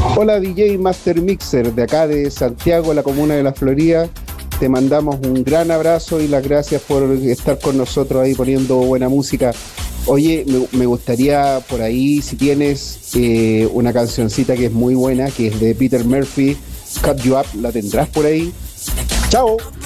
Hola DJ Master Mixer, de acá de Santiago, la comuna de La Florida. Te mandamos un gran abrazo y las gracias por estar con nosotros ahí poniendo buena música. Oye, me gustaría por ahí, si tienes una cancioncita que es muy buena, que es de Peter Murphy, Cut You Up, ¿la tendrás por ahí? Chao.